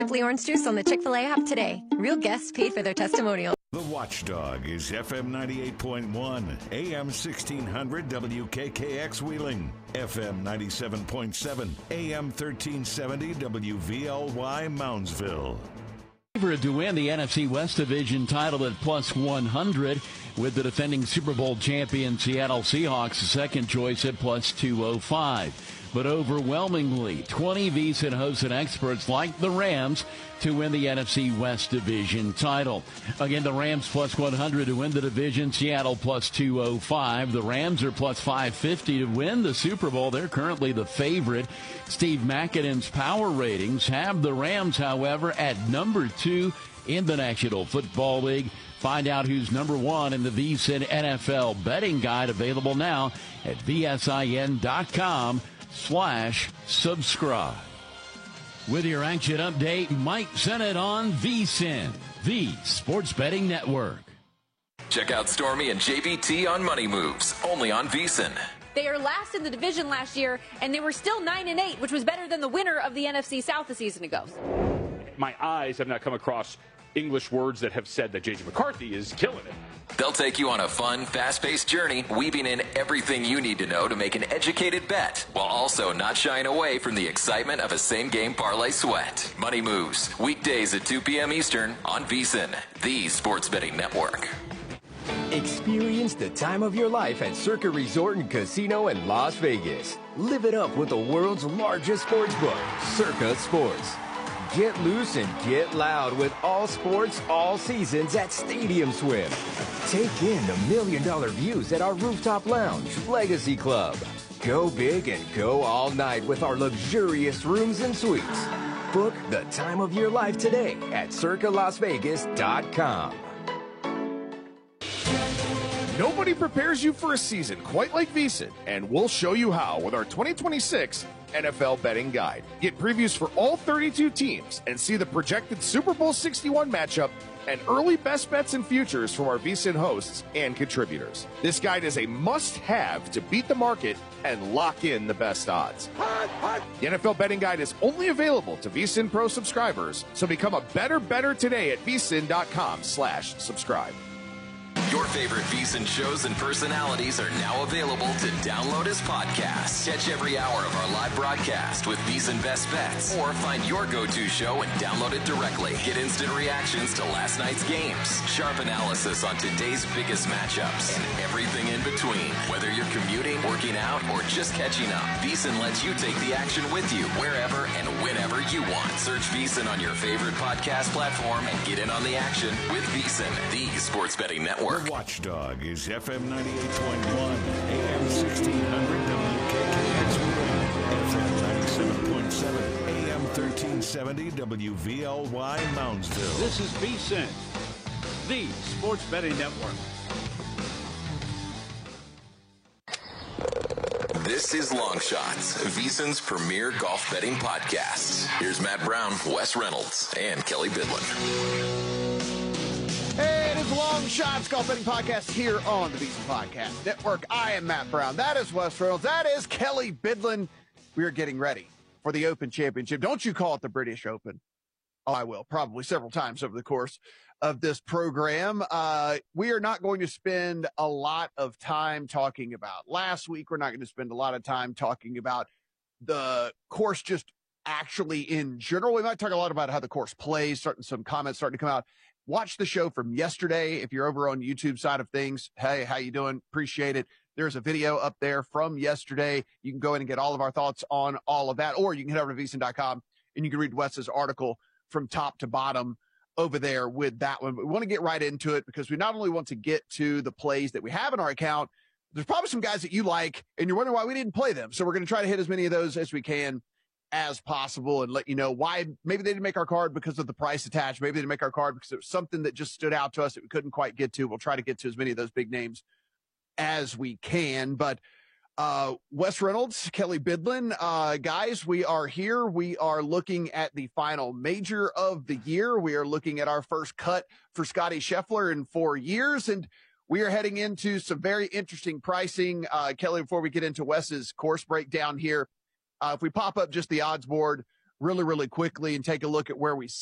Simply Orange Juice on the Chick-fil-A app today. Real guests paid for their testimonial. The Watchdog is FM 98.1, AM 1600 WKKX Wheeling, FM 97.7, AM 1370 WVLY Moundsville. Favorite to win the NFC West Division title at plus 100 with the defending Super Bowl champion Seattle Seahawks, second choice at plus 205. But overwhelmingly, 20 VSiN hosts and experts like the Rams to win the NFC West Division title. Again, the Rams plus 100 to win the division, Seattle plus 205. The Rams are plus 550 to win the Super Bowl. They're currently the favorite. Steve McAdam's power ratings have the Rams, however, at number 2 in the National Football League. Find out who's number 1 in the VSiN NFL betting guide, available now at vsin.com/subscribe. With your action update, Mike Sennett on VSiN, the Sports Betting Network. Check out Stormy and JVT on Money Moves, only on VSiN. They are last in the division last year, and they were still 9-8, which was better than the winner of the NFC South a season ago. My eyes have not come across English words that have said that J.J. McCarthy is killing it. They'll take you on a fun, fast-paced journey, weaving in everything you need to know to make an educated bet, while also not shying away from the excitement of a same-game parlay sweat. Money Moves, weekdays at 2 p.m. Eastern on VSiN, the Sports Betting Network. Experience the time of your life at Circa Resort and Casino in Las Vegas. Live it up with the world's largest sports book, Circa Sports. Get loose and get loud with all sports, all seasons at Stadium Swim. Take in the $1 million views at our rooftop lounge, Legacy Club. Go big and go all night with our luxurious rooms and suites. Book the time of your life today at circalasvegas.com. Nobody prepares you for a season quite like VSiN, and we'll show you how with our 2026 NFL Betting Guide. Get previews for all 32 teams and see the projected Super Bowl 61 matchup and early best bets and futures from our VSiN hosts and contributors. This guide is a must-have to beat the market and lock in the best odds. The NFL Betting Guide is only available to VSiN Pro subscribers, so become a better today at vsin.com/subscribe. Your favorite VSiN shows and personalities are now available to download as podcasts. Catch every hour of our live broadcast with VSiN Best Bets, or find your go-to show and download it directly. Get instant reactions to last night's games, sharp analysis on today's biggest matchups, and everything in between. Whether you're commuting, working out, or just catching up, VSiN lets you take the action with you wherever and whenever you want. Search VSiN on your favorite podcast platform and get in on the action with VSiN, the Sports Betting Network. The Watchdog is FM 98.1, AM 1600 WKKX Wheeling, FM 97.7, AM 1370 WVLY Moundsville. This is VSiN, the Sports Betting Network. This is Long Shots, VSiN's premier golf betting podcast. Here's Matt Brown, Wes Reynolds, and Kelly Bidlin. Hey, it is Long Shots Golf Betting Podcast here on the VSiN Podcast Network. I am Matt Brown. That is Wes Reynolds. That is Kelly Bidlin. We are getting ready for the Open Championship. Don't you call it the British Open. Oh, I will, probably several times over the course of this program. We are not going to spend a lot of time talking about last week. We're not going to spend a lot of time talking about the course just actually in general. We might talk a lot about how the course plays, some comments starting to come out. Watch the show from yesterday. If you're over on YouTube side of things, hey, how you doing? Appreciate it. There's a video up there from yesterday. You can go in and get all of our thoughts on all of that, or you can head over to vsin.com and you can read Wes's article from top to bottom over there with that one. But we want to get right into it because we not only want to get to the plays that we have in our account, there's probably some guys that you like and you're wondering why we didn't play them. So we're going to try to hit as many of those as we can as possible and let you know why maybe they didn't make our card because of the price attached. Maybe they didn't make our card because it was something that just stood out to us that we couldn't quite get to. We'll try to get to as many of those big names as we can. But Wes Reynolds, Kelly Bidlin, guys, we are here. We are looking at the final major of the year. We are looking at our first cut for Scotty Scheffler in 4 years. And we are heading into some very interesting pricing. Kelly, before we get into Wes's course breakdown here, if we pop up just the odds board really, really quickly and take a look at where we